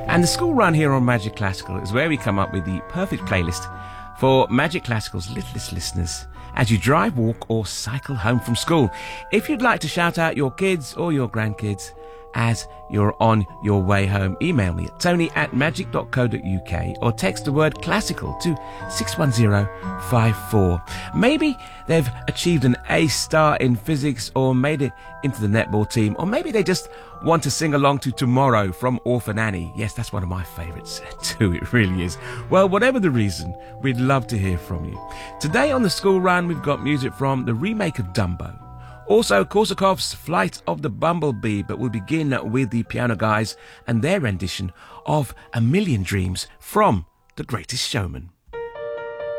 And the school run here on Magic Classical is where we come up with the perfect playlist for Magic Classical's littlest listeners as you drive, walk or cycle home from school. If you'd like to shout out your kids or your grandkids as you're on your way home, email me at tony@magic.co.uk or text the word classical to 61054. Maybe they've achieved an A star in physics or made it into the netball team, or maybe they just want to sing along to Tomorrow from Orphan Annie. Yes, that's one of my favourites too, it really is. Well, whatever the reason, we'd love to hear from you. Today on the school run, we've got music from the remake of Dumbo. Also, Korsakov's Flight of the Bumblebee, but we'll begin with the Piano Guys and their rendition of A Million Dreams from The Greatest Showman.